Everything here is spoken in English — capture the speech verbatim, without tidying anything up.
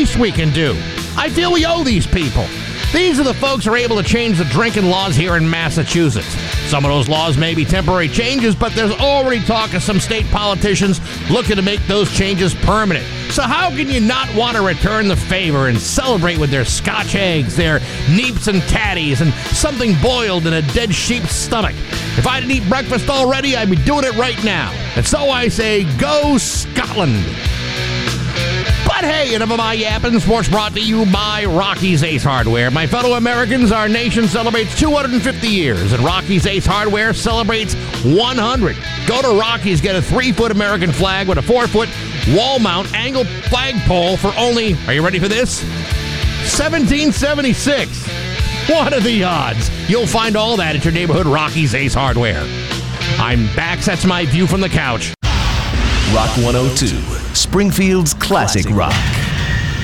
least we can do. I feel we owe these people. These are the folks who are able to change the drinking laws here in Massachusetts. Some of those laws may be temporary changes, but there's already talk of some state politicians looking to make those changes permanent. So how can you not want to return the favor and celebrate with their Scotch eggs, their neeps and tatties, and something boiled in a dead sheep's stomach? If I didn't eat breakfast already, I'd be doing it right now. And so I say, go Scotland! But hey, enough of my yapping. Sports brought to you by Rocky's Ace Hardware. My fellow Americans, our nation celebrates two hundred fifty years, and Rocky's Ace Hardware celebrates one hundred. Go to Rocky's, get a three-foot American flag with a four-foot wall-mount angled flagpole for only, are you ready for this? seventeen seventy-six. What are the odds? You'll find all that at your neighborhood Rocky's Ace Hardware. I'm back. That's my view from the couch. Rock one oh two, Springfield's classic rock.